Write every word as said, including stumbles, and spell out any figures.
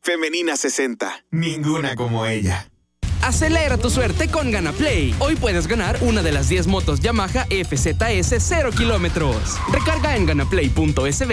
Femenina sesenta. Ninguna como ella. Acelera tu suerte con GanaPlay. Hoy puedes ganar una de las diez motos Yamaha F Z S cero kilómetros. Recarga en ganaplay punto es be